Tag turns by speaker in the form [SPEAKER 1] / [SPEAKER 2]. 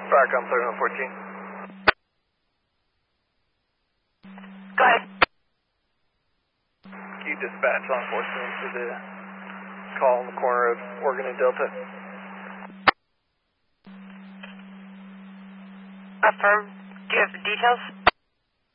[SPEAKER 1] Firecom 3114.
[SPEAKER 2] Go ahead.
[SPEAKER 1] Can you dispatch law enforcement to the call on the corner of Oregon and Delta?
[SPEAKER 2] Affirm. Do you have the details?